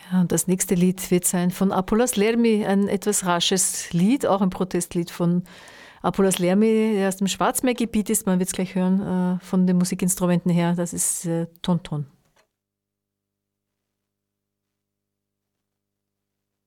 Ja, und das nächste Lied wird sein von Apolas Lermi, ein etwas rasches Lied, auch ein Protestlied von Apolas Lermi, der aus dem Schwarzmeergebiet ist. Man wird es gleich hören von den Musikinstrumenten her. Das ist Tonton.